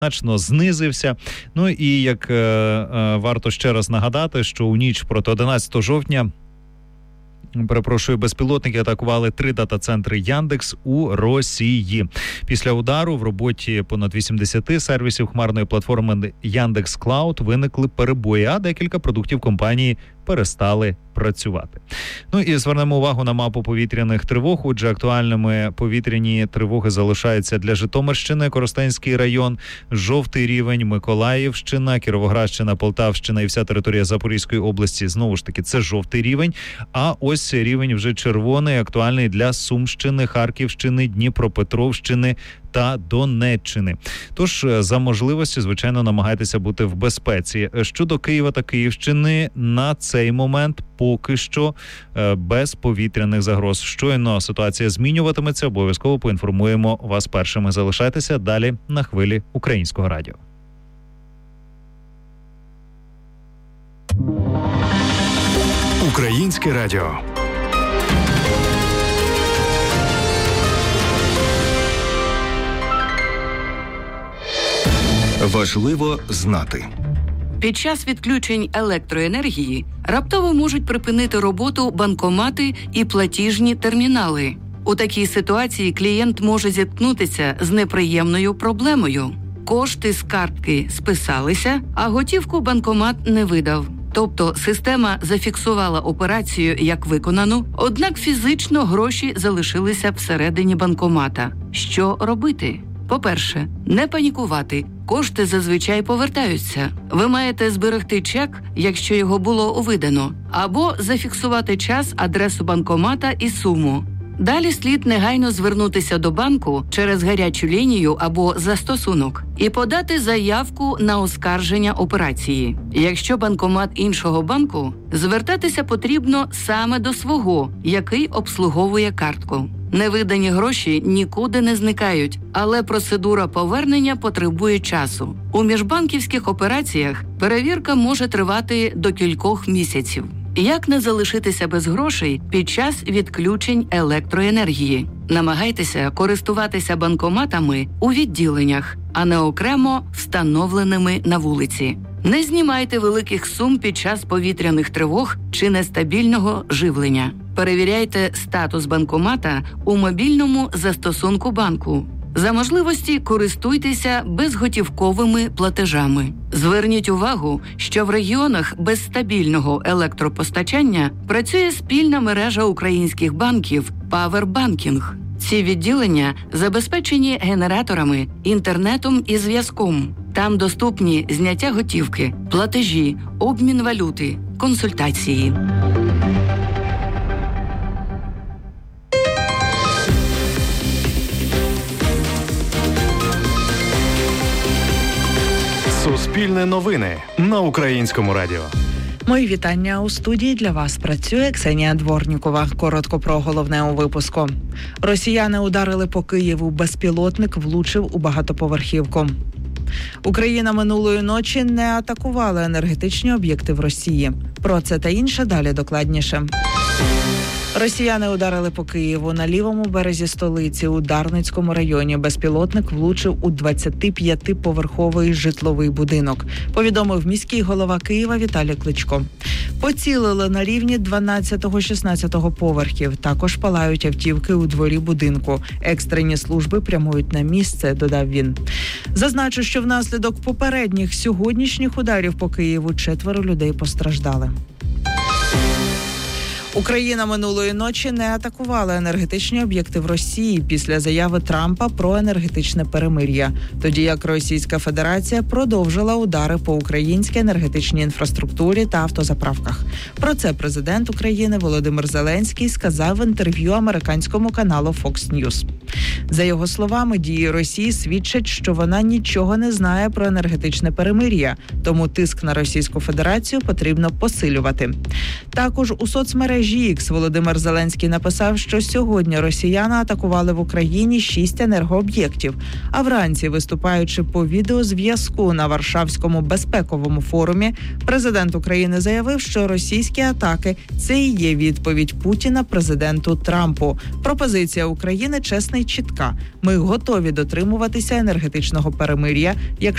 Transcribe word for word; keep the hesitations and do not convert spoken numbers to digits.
значно знизився. Ну і як е, е, варто ще раз нагадати, що у ніч проти одинадцятого жовтня Перепрошую, безпілотники атакували три дата-центри Яндекс у Росії. Після удару в роботі понад вісімдесят сервісів хмарної платформи Яндекс Клауд виникли перебої, а декілька продуктів компанії перестали працювати. Ну і звернемо увагу на мапу повітряних тривог. Отже, актуальними повітряні тривоги залишаються для Житомирщини, Коростенський район, жовтий рівень, Миколаївщина, Кіровоградщина, Полтавщина і вся територія Запорізької області. Знову ж таки, це жовтий рівень. А ось рівень вже червоний, актуальний для Сумщини, Харківщини, Дніпропетровщини та Донеччини. Тож, за можливості, звичайно, намагайтеся бути в безпеці. Щодо Києва та Київщини, на цей момент поки що без повітряних загроз. Щойно ситуація змінюватиметься, обов'язково поінформуємо вас першими. Залишайтеся далі на хвилі Українського радіо. Українське радіо. Важливо знати. Під час відключень електроенергії раптово можуть припинити роботу банкомати і платіжні термінали. У такій ситуації клієнт може зіткнутися з неприємною проблемою. Кошти з картки списалися, а готівку банкомат не видав. Тобто система зафіксувала операцію як виконану, однак фізично гроші залишилися всередині банкомата. Що робити? По-перше, не панікувати. Кошти зазвичай повертаються. Ви маєте зберегти чек, якщо його було видано, або зафіксувати час, адресу банкомата і суму. Далі слід негайно звернутися до банку через гарячу лінію або застосунок і подати заявку на оскарження операції. Якщо банкомат іншого банку, звертатися потрібно саме до свого, який обслуговує картку. Невидані гроші нікуди не зникають, але процедура повернення потребує часу. У міжбанківських операціях перевірка може тривати до кількох місяців. Як не залишитися без грошей під час відключень електроенергії? Намагайтеся користуватися банкоматами у відділеннях, а не окремо встановленими на вулиці. Не знімайте великих сум під час повітряних тривог чи нестабільного живлення. Перевіряйте статус банкомата у мобільному застосунку банку. За можливості користуйтеся безготівковими платежами. Зверніть увагу, що в регіонах без стабільного електропостачання працює спільна мережа українських банків «Павербанкінг». Ці відділення забезпечені генераторами, інтернетом і зв'язком. Там доступні зняття готівки, платежі, обмін валюти, консультації. Суспільне новини на Українському радіо. Мої вітання. У студії для вас працює Ксенія Дворнікова. Коротко про головне у випуску. Росіяни ударили по Києву. Безпілотник влучив у багатоповерхівку. Україна минулої ночі не атакувала енергетичні об'єкти в Росії. Про це та інше далі докладніше. Росіяни ударили по Києву. На лівому березі столиці у Дарницькому районі безпілотник влучив у двадцятип'ятиповерховий житловий будинок, повідомив міський голова Києва Віталій Кличко. Поцілили на рівні дванадцятого-шістнадцятого поверхів. Також палають автівки у дворі будинку. Екстрені служби прямують на місце, додав він. Зазначу, що внаслідок попередніх сьогоднішніх ударів по Києву четверо людей постраждали. Україна минулої ночі не атакувала енергетичні об'єкти в Росії після заяви Трампа про енергетичне перемир'я, тоді як Російська Федерація продовжила удари по українській енергетичній інфраструктурі та автозаправках. Про це президент України Володимир Зеленський сказав в інтерв'ю американському каналу Fox News. За його словами, дії Росії свідчать, що вона нічого не знає про енергетичне перемир'я, тому тиск на Російську Федерацію потрібно посилювати. Також у соцмережі мережі X Володимир Зеленський написав, що сьогодні росіяни атакували в Україні шість енергооб'єктів. А вранці, виступаючи по відеозв'язку на Варшавському безпековому форумі, президент України заявив, що російські атаки – це і є відповідь Путіна президенту Трампу. Пропозиція України чесна і чітка. Ми готові дотримуватися енергетичного перемир'я, якщо